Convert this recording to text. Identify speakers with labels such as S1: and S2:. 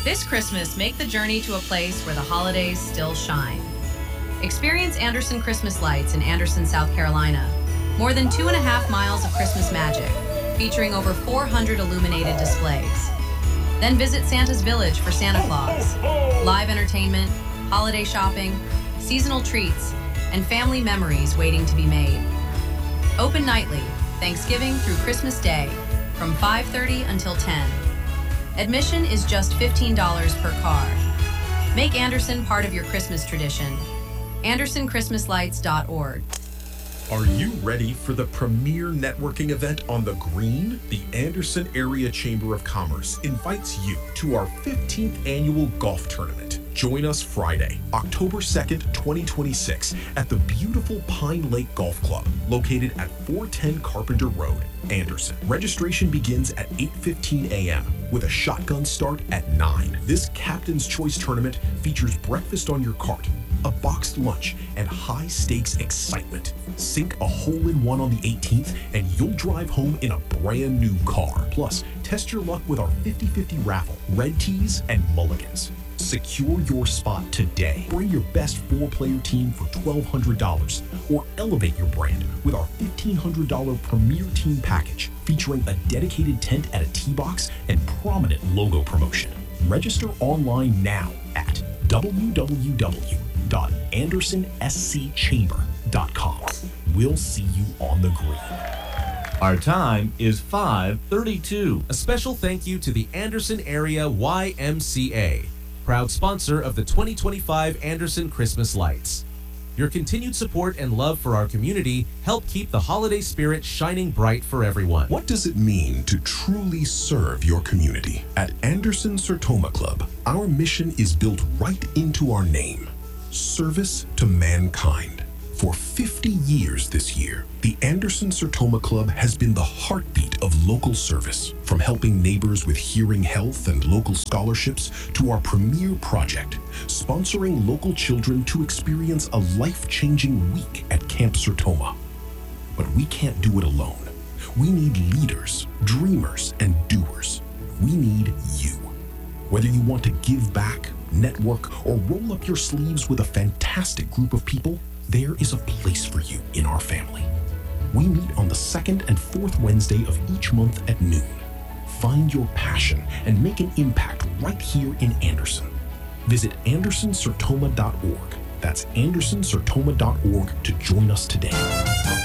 S1: This Christmas, make the journey to a place where the holidays still shine. Experience Anderson Christmas Lights in Anderson, South Carolina. More than 2.5 miles of Christmas magic, featuring over 400 illuminated displays. Then visit Santa's Village for Santa Claus. Live entertainment, holiday shopping, seasonal treats, and family memories waiting to be made. Open nightly, Thanksgiving through Christmas Day, from 5:30 until 10. Admission is just $15 per car. Make Anderson part of your Christmas tradition. AndersonChristmasLights.org.
S2: Are you ready for the premier networking event on the Green? The Anderson Area Chamber of Commerce invites you to our 15th annual golf tournament. Join us Friday, October 2nd, 2026 at the beautiful Pine Lake Golf Club, located at 410 Carpenter Road, Anderson. Registration begins at 8:15 a.m. with a shotgun start at 9. This Captain's Choice tournament features breakfast on your cart, a boxed lunch, and high-stakes excitement. Sink a hole-in-one on the 18th, and you'll drive home in a brand new car. Plus, test your luck with our 50-50 raffle, red tees, and mulligans. Secure your spot today. Bring your best 4-player team for $1,200, or elevate your brand with our $1,500 Premier Team Package, featuring a dedicated tent at a tee box and prominent logo promotion. Register online now at www.andersonscchamber.com. We'll see you on the green.
S3: Our time is 5:32.
S4: A special thank you to the Anderson Area YMCA, proud sponsor of the 2025 Anderson Christmas Lights. Your continued support and love for our community help keep the holiday spirit shining bright for everyone.
S2: What does it mean to truly serve your community? At Anderson Sertoma Club, our mission is built right into our name: service to mankind. For 50 years this year, the Anderson Sertoma Club has been the heartbeat of local service, from helping neighbors with hearing health and local scholarships to our premier project, sponsoring local children to experience a life-changing week at Camp Sertoma. But we can't do it alone. We need leaders, dreamers, and doers. We need you. Whether you want to give back, network, or roll up your sleeves with a fantastic group of people, there is a place for you in our family. We meet on the 2nd and 4th Wednesday of each month at noon. Find your passion and make an impact right here in Anderson. Visit AndersonSertoma.org. That's AndersonSertoma.org to join us today.